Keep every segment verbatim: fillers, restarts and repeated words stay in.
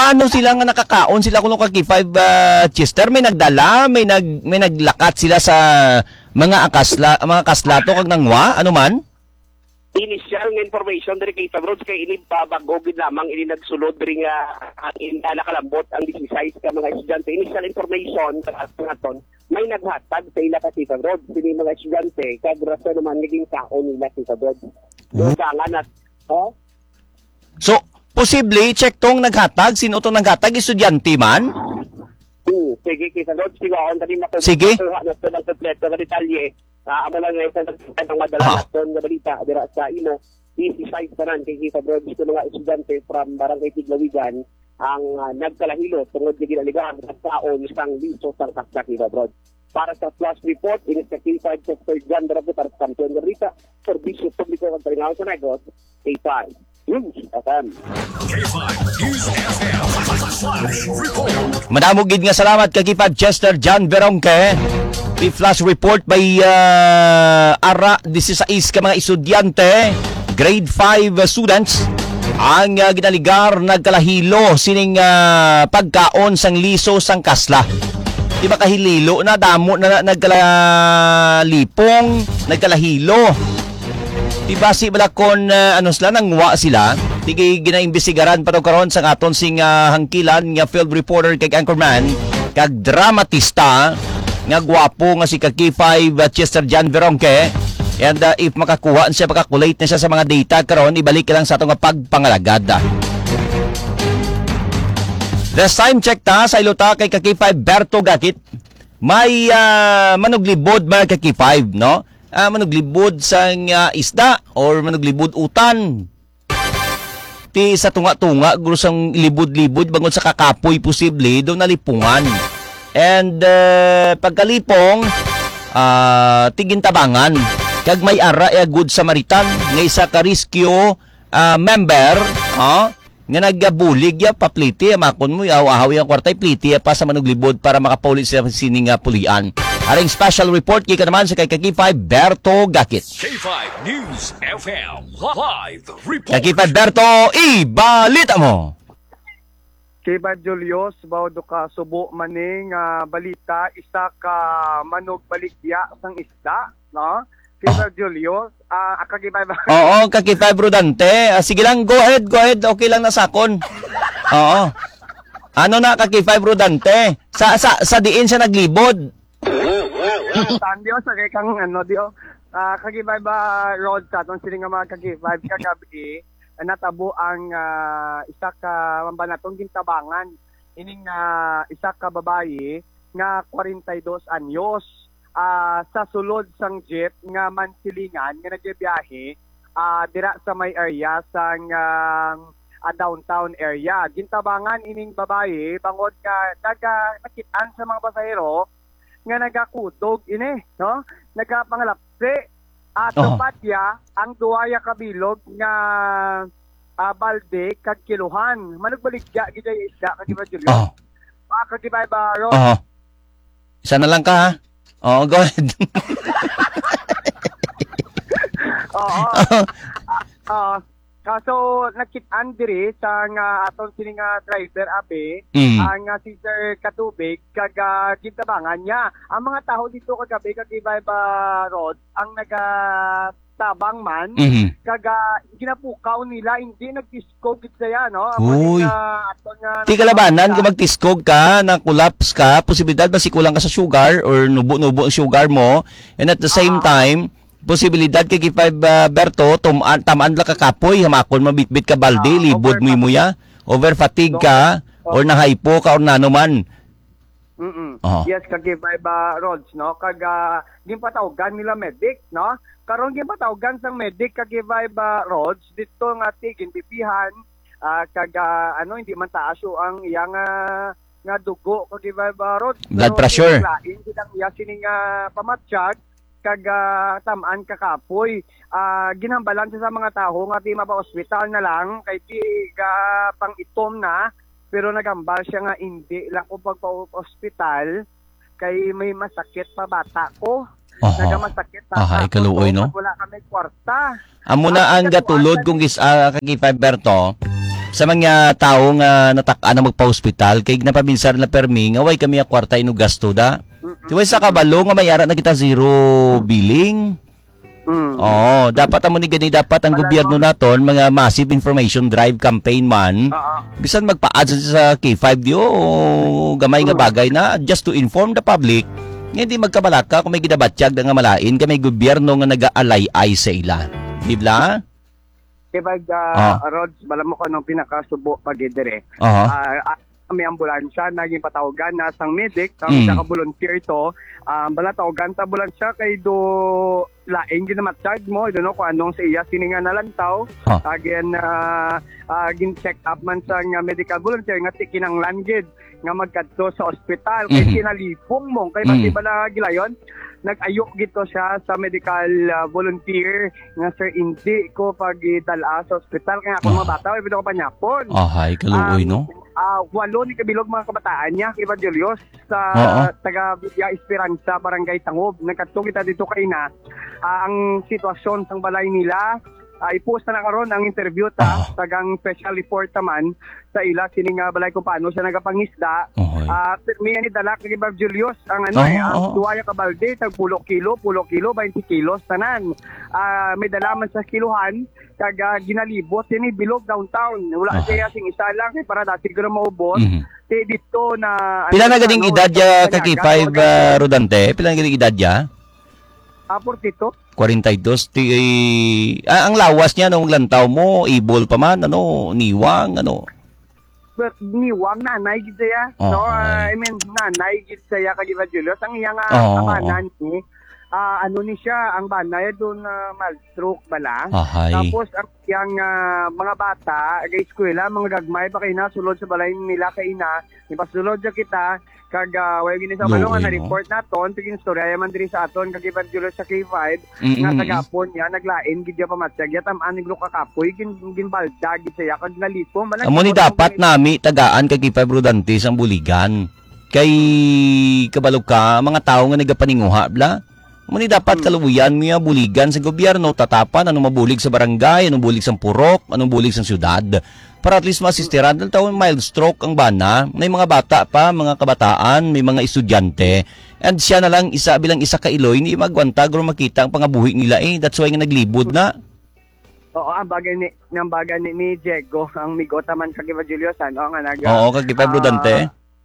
paano sila nga nakakaon sila kuno kag K five uh, Chester? May nagdala, may nag may naglakat sila sa mga akasla, mga kaslato kag nangwa, ano man? Initial nga information diri kay five roads kay ini pa bago gid lamang ini nagsulod diri nga ang uh, nakalambot ang disisize ka mga estudyante. Initial information sa aton may naghatag sa ila ka five roads sini mga estudyante kag rason naman naging kaon nila sa five roads. So kangan at oh? So posible, check tong naghatag. Sino tong naghatag? Estudyante man? Hmm, sige, kita doon. Sige, ako tadi makuha. Sige. Makuha na ito ng kompleto na detalye. Uh, amo lang ngayon sa ng madala ah. na ito ng balita. Dira sa imo, easy-size pa rin. Kaya kita doon, gusto mga estudyante from Barangay Tiglawigan ang uh, nagkalahilo tungod na ginaligaan sa taon isang liso sang kasaki na doon. Para sa flash report, in sa K five Sector John Darabo para sa Kampiyon ng Rita, Servicio Publiko ng Tarinao sa Negos, K five News F M. K five News F M. Flash report. Madamog gid nga salamat kay K five Chester John Verongke. The flash report by uh, Ara sixteen ka mga estudyante, grade five students ang uh, ginaligar nagkalahilo sining uh, pagkaon sang liso sang kasla. Di ba kahililo na damo na nagkalalipong, nagkalahilo. Di ba si balakon uh, ano sila nangwa sila. Tigi ginaimbestigaran pa daw karon sa aton sing uh, hangkilan nga field reporter kag anchorman kag dramatista nga gwapo nga si K five uh, Chester John Verongke. And uh, if makakuha siya, makakulate na siya sa mga data karon, ibalik lang sa atong pagpangalagad. This time check ta sa ilota kay K five Berto Gakit. May uh, manuglibod mga K five, no? Uh, manuglibod sa uh, isda or manuglibod utan. Ti sa tunga-tunga, gurusang libod-libod bangon sa kakapoy posible, daw nalipungan. And uh, pagkalipong, uh, tigintabangan. Kag may ara ya good Samaritan nga isa ka rescue uh, member, ha? Nga nagabulig ya papliti makon mo yaw-ahaw yang kwartay pliti pa sa manuglibod para makapaulit sa sining uh, pulian. Aring special report kay naman sa kay K five Berto Gakit. K five News F M live report. K five Berto, ibalita mo. K five Julius, bawdo ka subo maning uh, balita isa ka manog baligya sang isda, no? K five Julius, uh, K five. Oo, K five Rodante. Uh, sige lang, go ahead, go ahead. Okay lang na sakon. Oo. Ano na K five Rodante? Sa sa sa diin siya naglibod. Tandio sa kay kang ano dio. Uh, K five uh, road sa ton sila nga mga K five kagabi uh, natabo ang uh, isa ka mambanatong gintabangan. Ining uh, isa ka babae nga forty-two anyos. Uh, sa sulod sang jeep nga mansilingan nga nagbiyahe uh, dira sa may area sang uh, uh, downtown area. Gintabangan ining babae bangod nga naga nakitaan sa mga pasahero nga nagakudog ini, no? Nagapangalapse at uh, oh. Patya ang duwaya kabilog nga uh, balde kag kiluhan. Manugbaligya gid ay isda kag ba Julio? Oh. Pa kag ba baro? Oo. Isa na lang ka ha. Oo, go ahead. Oo. Ah, kaso nakit-an diri sa nga aton sini nga driver abe, mm. ang uh, si Sir Katubig kag uh, gintabangan niya. Ang mga tao dito kagabi kag Ibayba Road ang naga tabang man Mm-hmm. kag uh, ginapukaw nila hindi nagtiskog gid saya no. Uy. Uh, aton nga Di kalabanan kung magtiskog ka, na collapse ka, posibilidad ba si kulang ka sa sugar or nubo-nubo ang sugar mo, and at the same Ah. time, posibilidad kay K five uh, Berto, tumaan, tamaan lang ka kapoy, hamakon, mabitbit ka balde, Ah, libod mo muya, over fatigue ka, or nahypo ka, or nanuman. Mm. Oh. Yes, kag Ibayba Roads no. Kag uh, ginpatawgan nila medic no. Karon ginpatawgan sang medic kag Ibayba Roads dito nga tigin pipihan uh, kag uh, ano hindi man taas ang iyang uh, nga dugo kag Ibayba Roads. Blood pressure. Lain gidang iya sining uh, pamatsyag kag uh, tamaan kakapoy. Uh, ginhambalan sa mga tawo nga di mapa-ospital na lang kay di uh, pang itom na. Pero nagambal siya nga hindi lang ko pagpa-hospital kay may masakit pa bata ko. Aha. Nagamasakit pa. Aha, ikaluoy, no? Wala kami kwarta. Amo na ang gatulod kung is uh, kay K five Berto, sa mga tao nga natak-an na magpa-hospital kay napabinsar na permi nga way kami a kwarta ino gasto da. Tiway sa kabalo nga mayara na kita zero billing. Mm. Oo, dapat amo ni gani dapat ang gobyerno naton mga massive information drive campaign man. Oo. Bisan magpa-add sa K five di o gamay nga bagay na just to inform the public. Nga hindi magkabalaka kung may gidabatsyag nga malain kay may gobyerno nga naga-alay-ay sa ila. Di ba? Kaya pag Ah. uh, Rods, bala mo ko nung pinakasubo pag-idire. Oo. Ah, may ambulansya, naging patawagan na sang medic, ang Mm. mm. volunteer ito, um, bala tawagan ta ambulansya kay do laing ginamatsyag mo, I don't know kung anong sa iya, sininga na lang tao, Huh. again, uh, uh, gin-check up man sa nga medical volunteer, nga tikinang langgid, nga magkadto sa ospital, kay Mhm. kinalipong mo, kay Mm. pati bala gilayon, nag-ayok gito siya sa medical uh, volunteer nga sir hindi ko pagdala sa ospital kaya ako Ah. mga bata ay ko panyapon. Ahay, kaluoy no. Ah, walo ni kabilog mga kabataan niya kay Julius sa Oo. taga Villa Esperanza Barangay Tangob. Nagkadto kita dito kay na ah, ang sitwasyon sang balay nila. Uh, i-post na karon ang interview ta Ah. tagang special report naman sa ila sini nga balay kung paano siya nagapangisda. Ahay. Ah, uh, may ni dala kay Bob Julius ang ano Oo, eh, ang oo. duwaya ka balde tag pulo kilo, pulo kilo, twenty kilos tanan. Ah, may dala man sa kiluhan kag ah, ginalibot ini bilog downtown. Wala Okay. siya sing isa lang kay para dati siguro maubos. Mhm. Ti dito na Pila na gading ano, edad ya sa kaki Banyaga, five Organ- uh, Rodante? Pila na gading edad ya? Ah, forty-two. forty-two ti ah, ang lawas niya nung lantaw mo, ibol pa man ano, niwang ano. But niwang nanay gid siya. Oh, No, ay. I mean nanay gid siya kag Iba Julius ang iya nga Oh, amanan ni ah, ano ni siya ang banay doon na mal-stroke bala. Ahay. Tapos ang yang ah, mga bata kay eskwela mga gagmay pa kay na sulod sa balay nila kay ina ipasulod ja kita kag uh, way gini sa Luoy, balong na no? report naton tigin storya man diri sa aton kag Iba Julius sa K five Mm, nga mm, tagapon niya naglain gid ya pamatyag ya tam anig lo kakapoy gin ginbalda gid siya kag nalipom bala Amo ni dapat nami tagaan kay five Rodante ang buligan. Kay kabalo ka mga tao nga nagapaninguha bla. Amo ni dapat kalubuyan mo ya buligan sa gobyerno tatapan anong mabulig sa barangay, anong bulig sa purok, anong bulig sa syudad. Para at least masistiran dahil taon mild stroke ang bana. May mga bata pa, mga kabataan, may mga estudyante. And siya na lang isa bilang isa ka Iloy ni magwantag o makita ang pangabuhi nila eh. That's why nga naglibod na. Oo, ang bagay ni ng bagay ni, ni Diego, ang migota man kag Iba Julius ano nga nag Oo, kag five Rodante.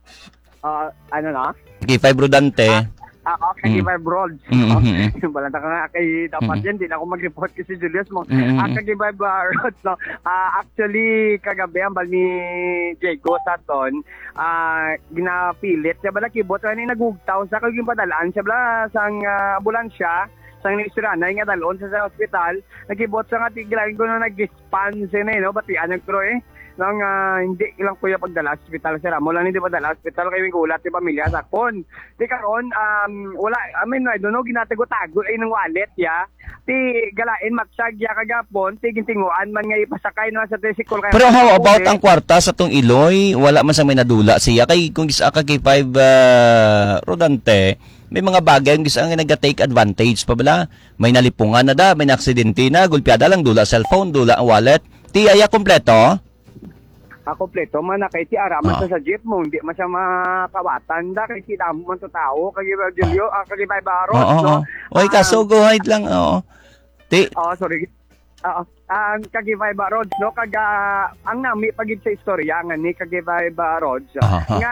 ah, ano na? Kay five Rodante. Ah, okay, Mm. kay Broads. Mm, mm, mm. Yung balanta ka nga kay dapat Mm. yan, di na ako mag-report kasi Julius mo. Mm, mm, Ah, mm. kay Broads, no. Ah, actually kagabi ang bal ni Diego Saton, ah ginapilit siya bala kibot ani nagugtaw sa kag yung padalaan siya bala sang uh, ambulansya sang nisirana nga dalon sa, sa ospital nagibot sa nga tiglain ko na nag-dispense na eh, no batian nagtro eh nang ah, hindi ilang kuya pagdala sa ospital sa Ramo lang hindi padala sa ospital kay gulat ti pamilya sa kon di karon um, wala I mean I don't know ginatago-tago ay ng wallet ya ti galain magsag ya kagapon ti gintinguan man nga ipasakay na sa tricycle kay Pero how about ang kwarta sa tong Iloy? Wala man sa may nadula siya. Kay kung gisa ka kay five uh, Rodante, may mga bagay yung gisa nga nag-take advantage pa bala. May nalipungan na da, may na-aksidente na, gulpiada lang, dula cellphone, dula ang wallet. Ti aya kompleto? Ah, kompleto man na kay ti araman Ah. sa jeep mo hindi man siya makawatan da kay ti damo man to tao kay Julio ah, kay Bay Baros Oo, no. oo. Oy, kaso go hide lang, oo. Ti, Oh, sorry. Oo. Ang Kagibay ba Rods no kaga ang nami pagid sa istorya nga ni Kagibay ba Rods Aha. nga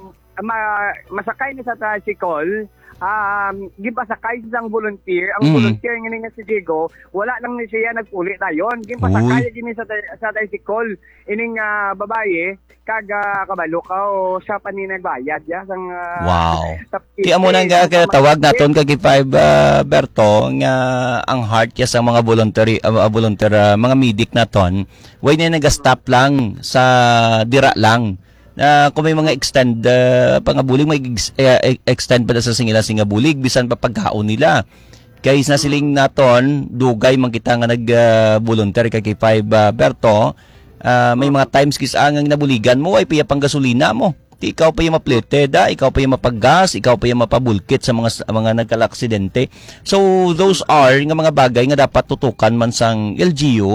ma, masakay ni sa tricycle um gipasakay sang volunteer ang Mm. volunteer nga ni nga si Diego wala lang ni siya nagpuli dayon gipasakay gini sa tri- sa tricycle ining uh, babae kaga kabalo ka o siya pa ni nagbayad ya sang uh, wow. sa- Ti amo nang eh, ga tawag naton kay five uh, Berto nga ang heart ya sa mga voluntary uh, volunteer uh, mga medic naton way na naga-stop lang sa dira lang na kung may mga extend uh, pangabulig may ex- uh, extend pa na sa singila singabulig bisan pa pagkaon nila kay na siling naton dugay man kita nga nag uh, volunteer kay five uh, Berto uh, may mga times kis ang nabuligan mo ay piya pang gasolina mo. Ti ikaw pa yung maplete da, ikaw pa yung mapaggas, ikaw pa yung mapabulkit sa mga mga nagkala-aksidente. So those are nga mga bagay nga dapat tutukan man sang L G U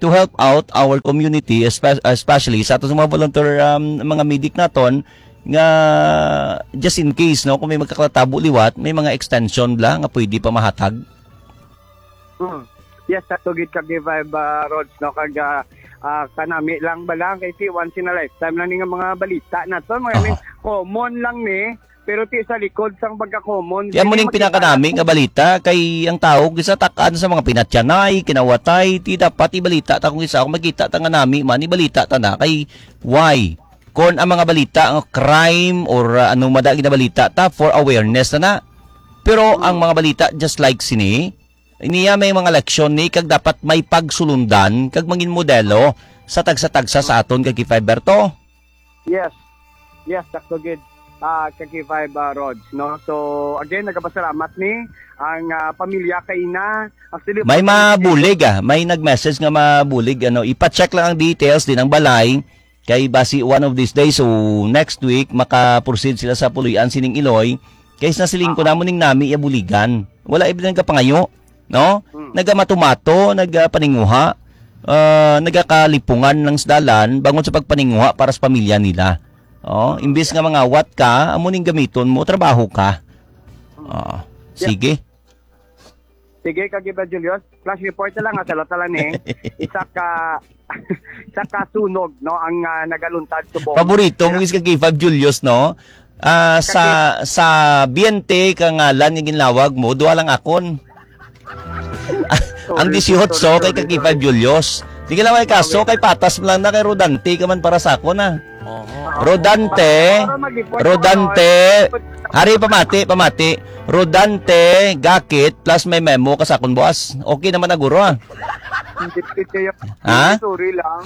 to help out our community, espe- especially sa ato sa mga volunteer um, mga medic naton nga just in case no kung may magkakatabo liwat, may mga extension bla nga pwede pa mahatag. Hmm. Yes, sa tugid kag vibe uh, roads no kag uh, uh, kanami lang ba lang kay ti once in a lifetime lang ni nga mga balita naton mga Aha. uh common lang ni pero ti sa likod sang pagka-common. Yan mo ning pinakanami nga balita kay ang tao gisa takaan sa mga pinatyanay, kinawatay, ti dapat ibalita ta kung isa kung makita ta nga nami man ibalita ta na kay why kon ang mga balita ang crime or uh, ano madagi na balita ta for awareness na na. Pero ang mga balita just like sini iniya may mga leksyon ni kag dapat may pagsulundan kag mangin modelo sa tagsa-tagsa sa aton kag fiber to. Yes. Yes, that's so good. Uh, kag vibe uh, roads no. So again nagapasalamat ni ang uh, pamilya kay na actually May mabulig ah, may nag-message nga mabulig ano, ipa-check lang ang details din ang balay kay basi one of these days so next week maka-proceed sila sa Puluyan sining Iloy kaysa na siling ko namo ning nami ibuligan. Wala ibig ka pangayo, no? Hmm. Nagamatumato, nagapaninguha, uh, nagakalipungan ng sdalan bangon sa pagpaninguha para sa pamilya nila. Oh, imbis nga mga wat ka, amo ning gamiton mo, trabaho ka. Oh, sige. Sige, kagiba Julius. Flash report na lang, sa latalan eh. Isa ka, isa ka sunog, no, ang uh, nagaluntad subong. Paborito mo is kag five Julius, no? Ah, sa sa Biente ka ngalan nga ginlawag mo, duha lang akon. Ang eighteen kay kag five Julius. Di ka lang may kaso kay patas mo lang na kay Rodante ka man para sa ako na. Rodante, Rodante, hari pamati, pamati. Rodante, Gakit, plus may memo ka sa akong boss. Okay naman na guro ah. Ha? Sorry lang.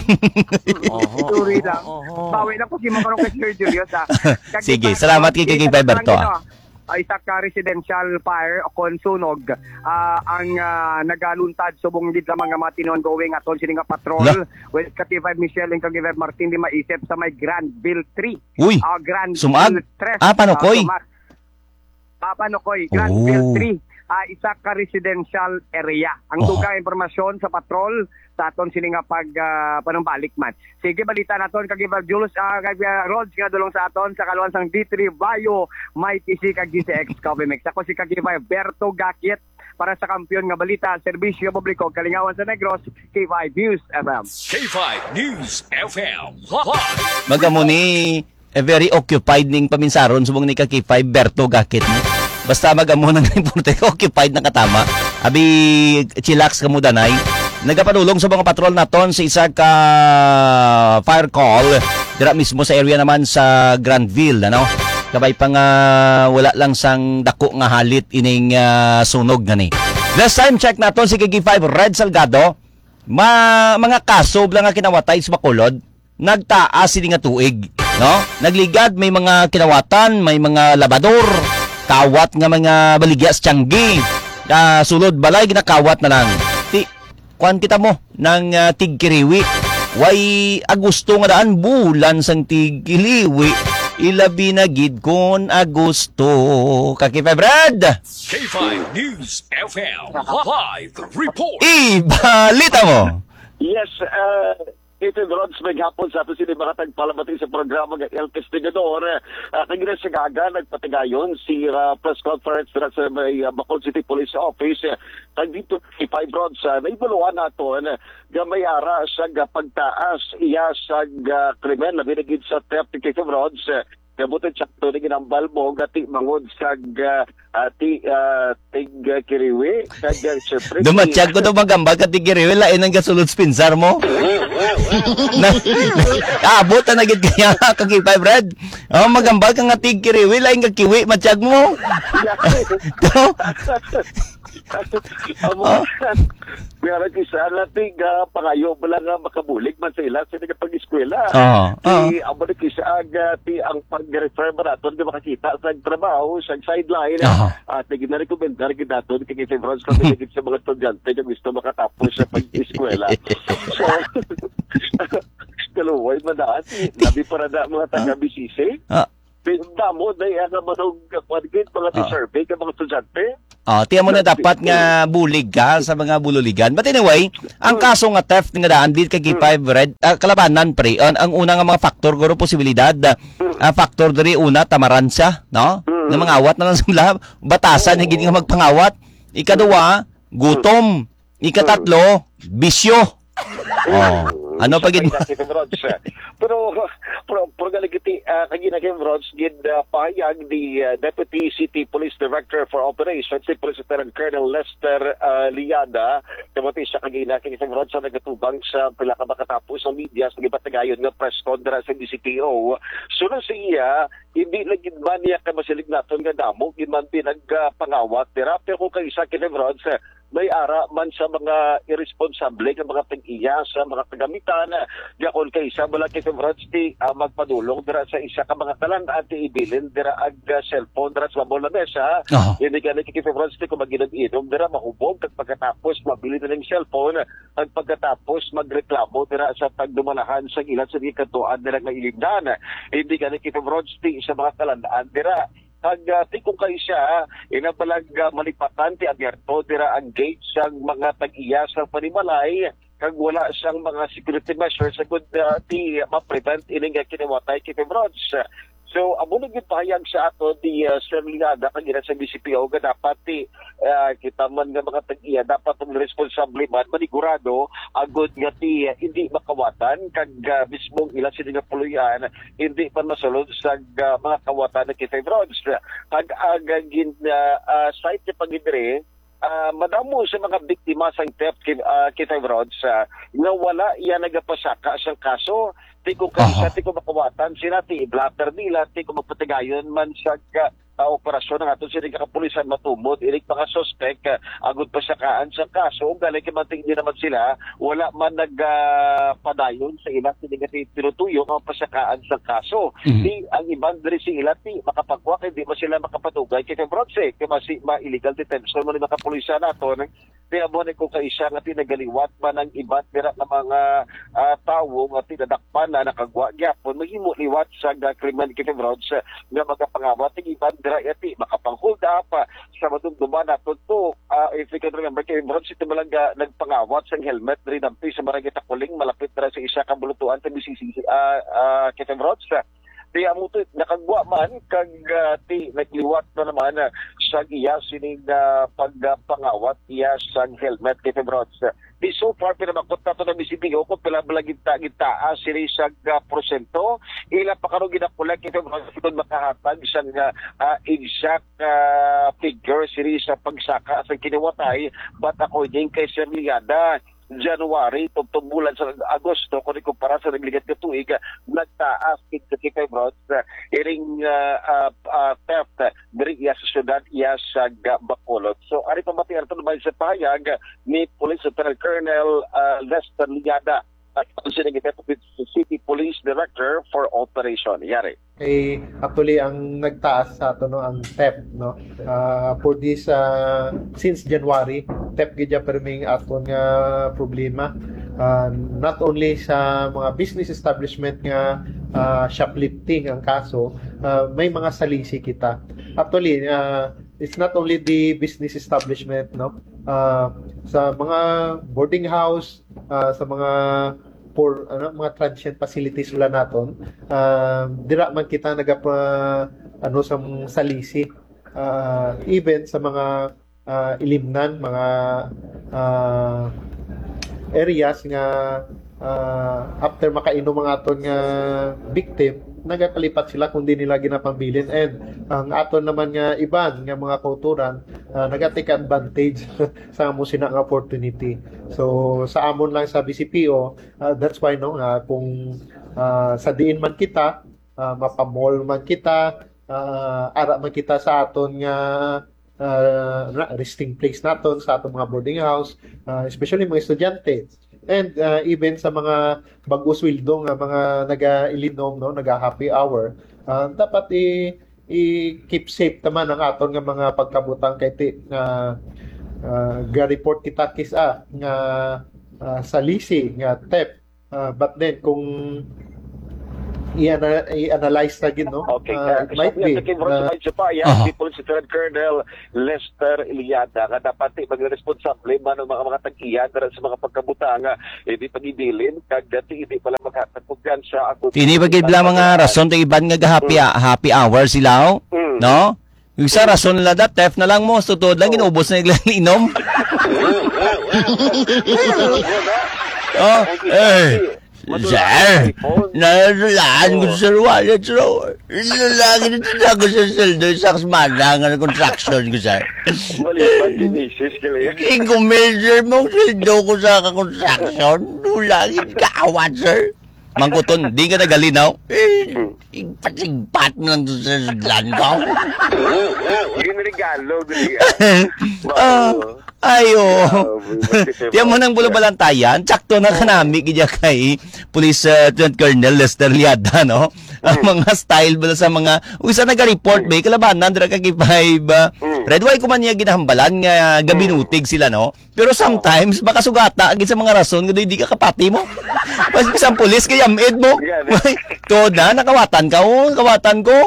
Sorry lang. Bawi na po si Makarong kay Sir Julius ha. Sige, salamat kay kay Fiber to ah. Ay isa ka residential fire o kon sunog uh, ang uh, nagaluntad subong gid lamang nga mga tinuon going aton sini nga patrol La. with Kati five Michelle and Kati five Martin di maisip sa may Granville three. Uy, uh, Granville sumag? tres. Ah, Panokoy? Uh, ah, Panokoy. Granville Oh. three. Uh, isa ka residential area. Ang Oh. dugang impormasyon sa patrol sa aton sini nga pag uh, panumbalik man. Sige balita naton kag Ival Julius uh, kag uh, Rods nga dulong sa aton sa kaluan sang D three Bayo may T C kag G C X Coffee Mix. Ako si kag Berto Gakit para sa kampiyon nga balita serbisyo publiko Kalingawan sa Negros K five News F M. K five News F M. Live. Magamo ni eh, very occupied ning paminsaron subong ni kag five Berto Gakit mo. Basta magamo nang importante occupied na katama. Abi chillax kamo danay. Nagapanulong sa mga patrol naton sa isa ka fire call dira mismo sa area naman sa Granville ano. Kabay pa nga wala lang sang dako nga halit ining uh, sunog gani. Last time check naton si K five Red Salgado, ma mga kaso blang nga kinawatay sa Bacolod, nagtaas sini nga tuig, no? Nagligad may mga kinawatan, may mga labador, kawat nga mga baligya sa Tianggi. Uh, sulod balay ginakawat na lang. Ti kuan kita mo ng uh, tigkiriwi. Way Agosto nga daan bulan sang tigkiliwi. Ilabi na gid kon Agosto. Kakipay Brad. K five News F M. Live report. Ibalita mo. Yes, uh, ito Rods, may hapon sa ato sila mga tagpalamati sa programa ng El Castigador. Uh, Kagina sa gaga, nagpatigayon si uh, press conference na sa may uh, Bacolod City Police Office. Uh, Tag dito kay five Rods, uh, naibaluan nato na uh, gamayara sa uh, pagtaas iya sa uh, krimen na binagid sa theft kay five Rods. Uh, Kabutin siya ito na ginambal mo gati mangod sa uh, ati uh, tig uh, kiriwi. Kag uh, syempre Dumatsyag ko to magambal ka tigiriwi lain ang gasulod spinsar mo. na, abot na nagit kaya kakipay Brad. Oh, magambal ka nga tigiriwi lain ka kiwi matsyag mo. To. Amo. Meron kisa nating uh, pangayo bala nga makabulig man sila sa pag-eskwela. Oo. Ti amo na kisa aga ti ang pag-refer ba naton di makakita sa trabaho sa sideline. Oo. At gina-recommendar gid naton kay Saint Francis kami sa mga estudyante nga gusto makatapos sa pag-eskwela. So kaluway man daan labi para da mga taga-B C C. Ah. Damo na yan ang manog kwadgit mga Ah. survey ka mga estudyante. Oh, tiyan mo na dapat nga bulig ka sa mga bululigan. But anyway, ang kaso nga theft nga daan dito kay K five Red, uh, kalabanan pre. Ang, ang una nga mga factor guro posibilidad. Uh, factor diri una tamaransa, no? Na mga awat na lang sila, batasan higit nga magpangawat. Ikaduwa, gutom. Ikatatlo, bisyo. Oh. Ano pa gid? Pero pero pero galigiti uh, kagina kay Rods gid uh, pahayag di uh, Deputy City Police Director for Operations si Police Lieutenant Colonel Lester uh, Liada kamati siya kagina kay Rods sa nagatubang sa pila ka makatapos sa media sa gipatagayon nga press conference sa D C P O. Sunod siya hindi lagi man niya ka masilig naton nga damo gid man pinagpangawat uh, pero kung kay isa kay Rods uh, may ara man sa mga irresponsible nga mga tag-iya sa mga tagamitan gakon kay isa bala kay Rodsty uh, magpadulong dira sa isa ka mga talan at ibilin dira ag uh, cellphone dira sa mabol na mesa uh-huh. Hindi ka kay Rodsty kung maginom-inom dira mahubog kag pagkatapos mabili na ng cellphone at pagkatapos magreklamo dira sa pagdumanahan sa ilan sa katuan dira nga iligdan hindi ka kay Rodsty sa mga talandaan dira Pag uh, tikong kayo siya, inabalag uh, malipatan ti abyerto, dira ang gate siyang mga tag-iya sa panimalay, kag wala siyang mga security measures sa good uh, ti ma-prevent ining kiniwatay kay Febrods. So, amo nang gipahayag sa ato di uh, Sir Liada kagina sa B C P O nga dapat ti uh, kita man nga mga tag-iya dapat ang responsable man manigurado agud nga ti uh, hindi makawatan kag uh, mismong ilan sila nga puluyan hindi pa masulod sa uh, mga kawatan na kay Febrods. Kag agagin uh, uh, site ti pagidre Uh, madamo sa mga biktima sa theft kay uh, kay Rods uh, na wala iya nagapasaka sa kaso ti ko kay sa ti ko makawatan sila ti blatter nila ti ko magpatigayon man sa uh, uh, operasyon ng aton sila kapulisan matumod inig mga suspect uh, agud pasakaan sa kaso galing kay manting di naman sila wala man nagpadayon uh, sa ilang sila ti tinutuyo ang pasakaan sa kaso mm-hmm. Di ang ibang diri si ila ti makapagwa kay di man sila makapatugay kay Rods eh kay masi ma illegal detention mo ni makapulisan naton di amo ni ko kay isa nga tinagaliwat man ang iba't dira nga mga uh, tawo nga tinadakpan na nakagwa gyapon mahimo liwat sa krimen kay Rods uh, nga magapangawat ti iban dira yati makapang-hold up uh, sa madumduman naton to uh, if you can remember kay Rods ito malanga nagpangawat sa helmet diri dampi sa barangay Takuling malapit dira sa isa ka bulutuan sa B C C uh, uh, kay Rods uh, di amo to nakagwa man kag uh, ti nagliwat na naman uh, sa iya sining uh, pagpangawat iya sa helmet kay Rods. Di so far pinamakot na to ng B C P O kung pila balagita-gita uh, sili sa uh, porsyento ila pa karon ginakulag kay Rods kung makahatag sa uh, uh, exact uh, figure sili sa pagsaka sa kiniwatay but according kay Sir Liada January tungtong bulan sa Agosto kung ikumpara sa nagligat na tuig nagtaas kay kay Rods iring uh, uh, uh, theft diri iya sa syudad iya sa Bacolod. So ari pa matiar to ba sa pahayag ni Police Lieutenant Colonel uh, Lester Liada at Deputy City Police Director for Operation. Yari. Eh, actually ang nagtaas sa ato no ang theft no uh, for this uh, since January theft gid perming aton nga problema uh, not only sa mga business establishment nga uh, shoplifting ang kaso uh, may mga salisi kita actually uh, it's not only the business establishment no uh, sa mga boarding house uh, sa mga for ano mga transient facilities wala naton uh, dira man kita nagapa ano sa salisi uh, even sa mga uh, ilimnan mga uh, areas nga uh, after makainom mga aton nga victim nagakalipat sila kung di nila ginapambilin and ang aton naman nga iban nga mga kauturan uh, nagatake advantage sa amo sina nga opportunity. So sa amon lang sa B C P O uh, that's why no uh, kung uh, sa diin man kita uh, mapamall man kita uh, ara man kita sa aton nga uh, resting place naton sa aton mga boarding house uh, especially mga estudyante and uh, even sa mga bago sweldo nga mga naga-ilinom no naga-happy hour uh, dapat i, i keep safe naman ang aton nga mga pagkabutang kay ti nga uh, ga-report kita kisa nga uh, salisi nga theft uh, but then kung i-ana- i-analyze na gin, no? Okay, Uh, uh, might so, be. yan, kay Bronx Uh, Mike pa, yan, Aha. si Police Lieutenant Colonel Lester Iliada, nga dapat eh, magre-responsable man ang mga mga tag-iyan dara sa mga pagkabutang, uh, hindi pagibilin, kag dati hindi pala maghatagpugan sa ako. Kini bagay bila mga rason to iban nga happy happy hour sila, oh. Mm. No? Yung sa rason nila da theft na lang mo, tutod lang inubos na nila inom. Oh, eh. Sir, nalulaan ko sa wallet, sir. Nalulaan ko sa ako sa sweldo sa kasmana nga na construction ko, sir. Maliban din isis kaya. I-measure mo sweldo ko sa construction. Nulangin ka awat, sir. Mangkuton, di ka nagalinaw. Eh, ipasigpat mo lang doon sa sudlan ko. Ginregalo, dili. Ah, ayo. Tiyan mo nang bulabalantayan, tsakto na kanami kaya kay Police uh, Lieutenant Colonel Lester Liada, no? Ang mga style ba sa mga, usa nag-report ba, kalabanan, dra ka five, uh, red white ko man niya ginahambalan nga gabinutig sila, no? Pero sometimes, baka sugata, agad sa mga rason, nga hindi ka kapati mo. Mas isang pulis, kaya mid mo. To na, nakawatan ka, oh, nakawatan ko.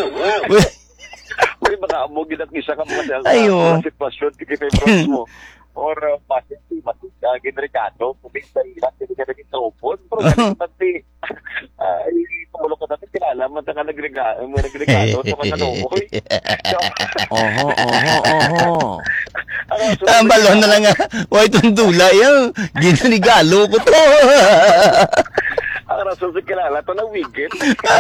May mga amo ginag-isa ka mga Ayo. mga sitwasyon kay Bronx mo. Or uh, bakit si Matis uh, ginregado, kuming sa ilan, hindi ka naging taupon. Pero ganun pati, ay, tumulo ka natin, kilala, mata ka nagregado, nagregado sa mga nanukoy. Oho, oho, oho. Tambalon na lang nga. Huwag itong dula yan. Ginanigalo ko to. Ang rason sa kilala, ito na wigit.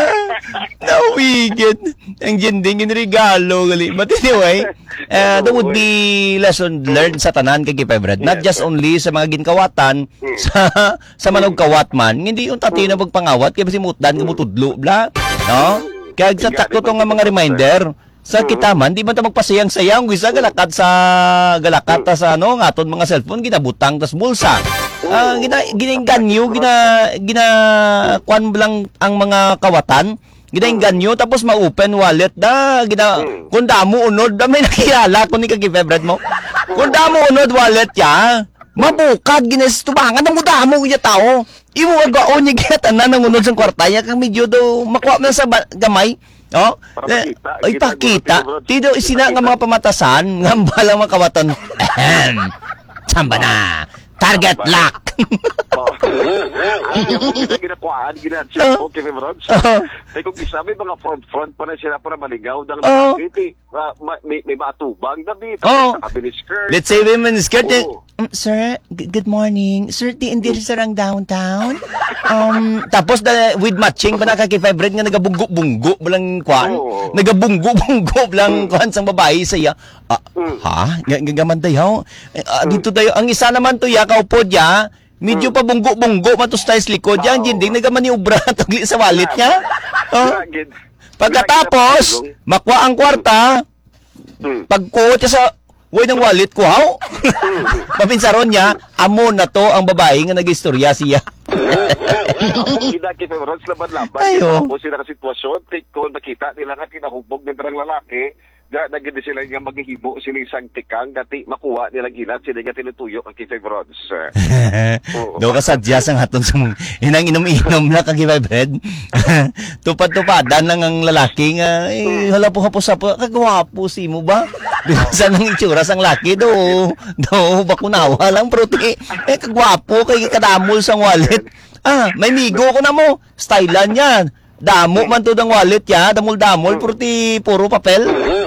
Nawigit. Ang gending yung regalo. Gali. But anyway, uh, that would be lesson learned sa tanan kay Kipebrad. Not just only sa mga ginkawatan, sa sa manog kawat man. Hindi yung tati na magpangawat. Kaya si mutdan, kamutudlo, bla. No? Kaya sa takto to nga mga reminder, sa kita man, di man ta magpasayang-sayang. Guisa galakad sa galakad ta sa ano, ngaton mga cellphone, ginabutang tas bulsa. Ah, gina giningganyo, gina gina kwan lang ang mga kawatan. Ginaingganyo tapos ma-open wallet da gina kun damo unod da may nakilala ko ni kagifebred mo. Kun damo unod wallet ya, mabukad ginastubangan ng mudamo ya tao. Imo agaon ni tanan ng unod sa kwarta ya kang medyo do makuha na sa ba- gamay. Oh, eh, ay pakita. Tido isina nga mga pamatasan, nga balang mga kawatan. Ahem. Samba na. Target lock. Ang yung mga ginakuhaan, ginatsa ko kay Bronx. Ay kung isa, may mga front-front pa na sila para maligaw. Dahil Oo. nakakiti, uh, may, may matubang na dito. Oo. Sa kabin skirt. Let's say women's skirt. Oo. Um, sir, g- good morning. Sir, di hindi sa rang downtown. Um, tapos da, with matching pa nakaki-vibrate nga nagabunggo-bunggo balang kwan. Oo. Nagabunggo-bunggo balang kwan sang babae sa iya. Ah, ha? Nga gaman dayo. Eh, ah, dito dayo. Ang isa naman to ya kaupod ya. Medyo pa bunggo-bunggo matos tayo sa likod ya. Ang jinding nagamaniubra tagli sa wallet niya. Oh. Lagid. Pagkatapos, makuha ang kwarta, Hmm. pagkuha siya sa Uy, ng wallet ko, haw? Papinsaron niya, amo na to ang babae nga nag-istorya siya. Kita kay Bronx laban-laban. Ayo. Tapos sila ka sitwasyon, take ko nakita nila nga kinahubog ng darang lalaki. Ga nagindi sila nga maghihibo sila isang tikang dati makuha nilang ilan sila nga tinutuyo ang kay Bronx. Do ka sadyas ang haton sa mong inang inom-inom na kag bread. Tupad-tupadan lang ang lalaki nga eh, hala po hapos sa po kagwapo si mo ba? Bisa nang itsura sang laki do. Do bakunawa lang pero ti eh kagwapo kay kadamol sang wallet. Ah, may migo ko na mo. Stylean yan. Damo man to dang wallet ya, damol-damol pero ti puro papel.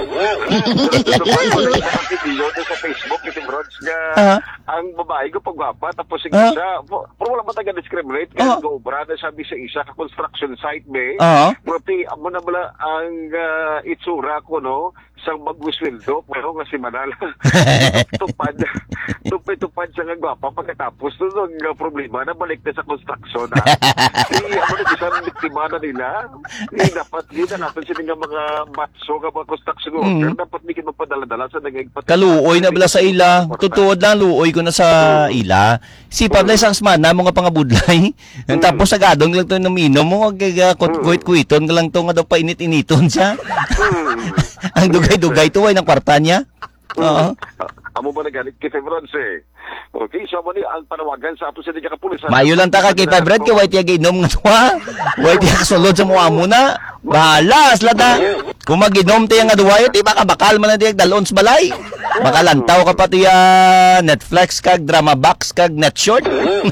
Video sa Facebook kay Bronx nga Ah. ang babae ko pagwapa tapos yung Ah. isa pero wala man taga discriminate Ah. kaya go brother sabi sa isa ka construction site be Ah. Prote amo na bala ang ah, itsura ko no sang magwisweldo pero nga si Manala tupad tupad tupad siya nga gwapa pagkatapos no ang problema na balik na sa construction ha si amo na isang biktima na nila ni dapat di na natin sila nga mga matso nga mga construction worker dapat di kita magpadala-dala sa nagigpat Kaluoy na bala sa ila. Tutuod lang, luoy ko na sa ila. Si Pablo isang smana, mga pangabudlay. Tapos sagadong lang to naminom mo, kuit-kuiton ka lang to nga daw painit-initon siya. Ang dugay-dugay to, ay ng kwarta niya. Oo. Amo ba nagalit kay Febron eh. Okay, so mo ni ang panawagan sa ato sa diya kapulisan. Mayo lang ta ka kay Five Red kay white yag inom nga tuwa. White yag sulod sa mga muna. Bahala asla ta. Kung maginom tayo nga duwayo, di ba ka bakal man na diya dalon sa balay. Makalantaw ka pa tiya Netflix kag drama box kag net short.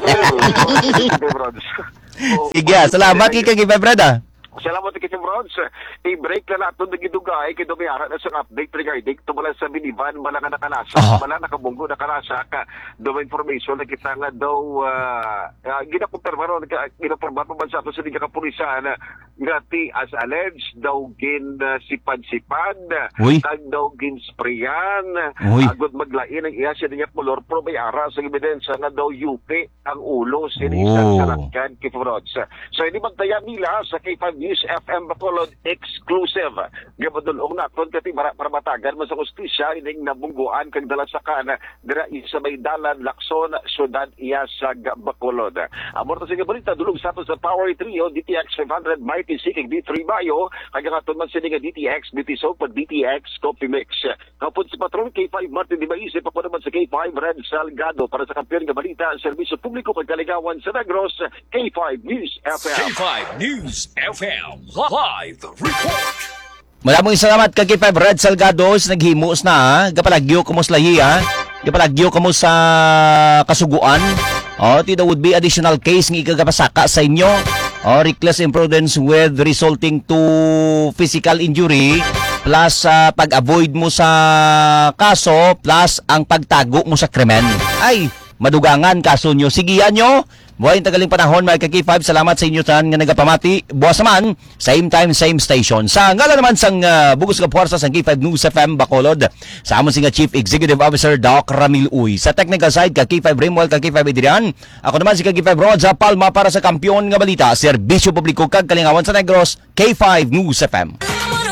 Sige, salamat kay kay Five Red ah. Salamat kay Bronx. I-break na natin na gidugay kay dumayara na sa update regarding tumala sa minivan mala nga nakanasa. Aha. Mala nakabunggo nakanasa ka. Do information na kita nga daw uh, uh, ginakumpirma ron ginakumpirma pa man sa ato sa diga kapulisan nga ti as alleged daw gin uh, sipan-sipan Uy. kag daw gin sprayan Uy. agud maglain ang iya siya niya color pro may ara sa ebidensya nga daw yupi ang ulo sa Oh. isang salakyan kay Bronx. So hindi magtaya nila sa K five News F M Bacolod exclusive. Gabadulong naton kati para para matagan man sa hustisya ining nabungguan kag dala sa kana dira sa may dalan Lacson syudad iya sa Bacolod. Amor ta sige balita dulog sa ato sa Power Trio D T X five hundred Mighty Seeking D three Bayo kag aton man sini nga D T X D T Soap pag D T X Coffee Mix. Kapod si patron K five Martin Di Maise pa naman sa K five Red Salgado para sa kampiyon nga balita serbisyo publiko kag kaligawan sa Negros K five News F M. K five News F M. Live report. Maraming salamat kay Five Red Salgados naghimos na ha. Gapalagyo kamo sa lahi ha. Gapalagyo kamo sa kasuguan. Oh, tida would be additional case ng ikagapasaka sa inyo. Oh, reckless imprudence with resulting to physical injury plus uh, pag-avoid mo sa kaso plus ang pagtago mo sa krimen. Ay, madugangan kaso nyo. Sigihan nyo. Buhay yung tagaling panahon, mga K five. Salamat sa inyo tan nga nagapamati. Buwas naman, same time, same station. Sa ngala naman sang uh, bugos ka puwersa sa K five News F M Bacolod. Sa amon singa Chief Executive Officer Doc Ramil Uy. Sa technical side, ka K five Rimwell, ka K five Adrian. Ako naman si ka K five Roja Palma para sa kampiyon nga balita. Serbisyo publiko kag kalingawan sa Negros, K five News F M.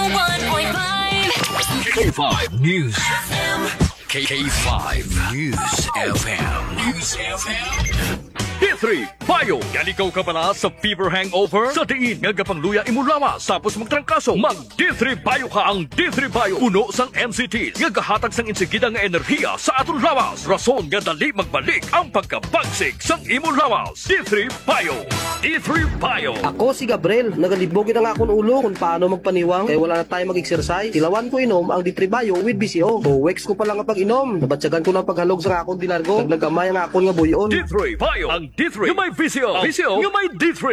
K five News F M. K five News F M. News F M. D three Bayo. Yan ikaw ka pala sa fever hangover? Sa diin nga gapangluya imo lawas tapos magtrangkaso. Mag D three Bayo ka ang D three Bayo. Puno sang M C Ts nga gahatag sang insigida nga enerhiya sa aton lawas. Rason nga dali magbalik ang pagkabagsik sang imo lawas. D three Bayo. D three Bayo. Ako si Gabriel, nagalibogin ang akong ulo kung paano magpaniwang kaya wala na tayo mag-exercise. Tilawan ko inom ang D three Bayo with B C O. So, weeks ko pa lang ang pag-inom. Nabatsagan ko ng paghalog sa akong dilargo. Naglagamay ang akong nga buyon. D three Bayo. Ang D three. Yung may V C O. V C O. Yung may D three.